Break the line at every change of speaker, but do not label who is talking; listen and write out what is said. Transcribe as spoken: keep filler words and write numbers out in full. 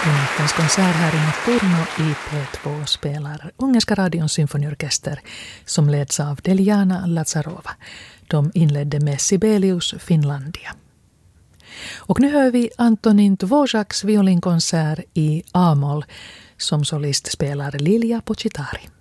I nattens konsert här i Notturno i P två spelar Ungerska radions symfoniorkester som leds av Deliana Lazarova. De inledde med Sibelius Finlandia. Och nu hör vi Antonin Dvořáks violinkonsert i A-moll som solist spelar Lilja Pocitari.